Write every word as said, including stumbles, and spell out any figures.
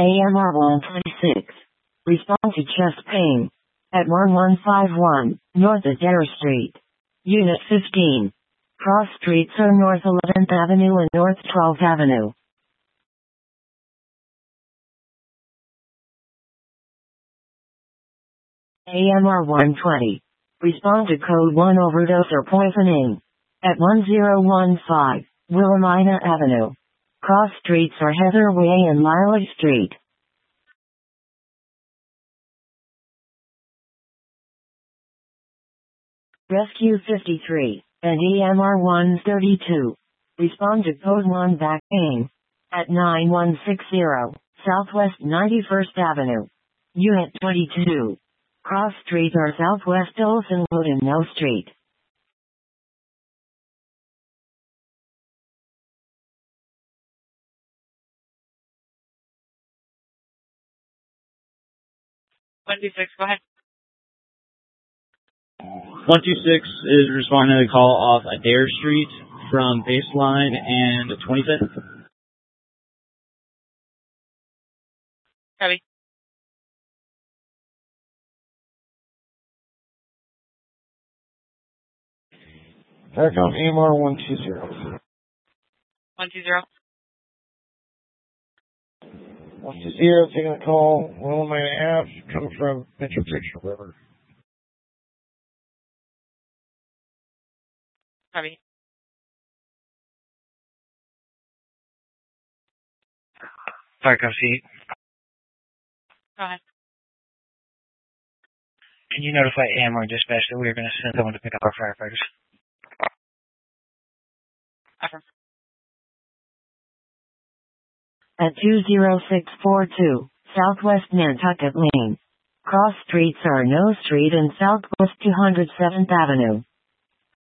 A M R one twenty-six. Respond to chest pain. At one one five one, North Adair Street. Unit fifteen. Cross streets are North eleventh Avenue and North twelfth Avenue. A M R one twenty. Respond to code one overdose or poisoning. At one zero one five, Wilhelmina Avenue. Cross streets are Heather Way and Lilac Street. Rescue fifty-three, and E M R one thirty-two. Respond to code one back pain. At nine one six zero, Southwest ninety-first Avenue. Unit twenty-two. Cross streets are Southwest Olsenwood and No Street. one two six, go ahead. one two six is responding to the call off Adair Street from Baseline and twenty-fifth. Copy. Aircom A M R one two zero. one two zero. one two zero, taking a call. Wilhelmina Ave, coming from Metro Picture River. Copy. Firecraft seat. Go ahead. Can you notify A M R dispatch that we are going to send someone to pick up our firefighters? Affirm. At two zero six four two, Southwest Nantucket Lane. Cross streets are No Street and Southwest two hundred seventh Avenue.